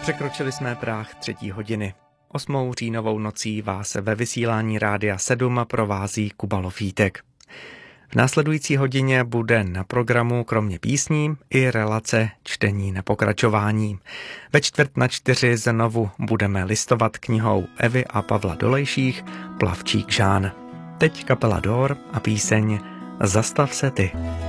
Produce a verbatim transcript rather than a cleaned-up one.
Překročili jsme práh třetí hodiny. Osmou říjnovou nocí vás ve vysílání Rádia sedm provází Kuba Lofítek. V následující hodině bude na programu kromě písní i relace Čtení na pokračování. Ve čtvrt na čtyři znovu budeme listovat knihou Evy a Pavla Dolejších Plavčík Žán. Teď kapela Dor a píseň Zastav se ty.